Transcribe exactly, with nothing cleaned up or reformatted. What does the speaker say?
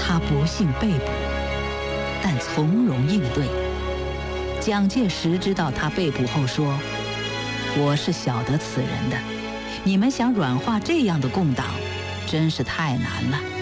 他不幸被捕，但从容应对。蒋介石知道他被捕后说：“我是晓得此人的，你们想软化这样的共党，真是太难了。”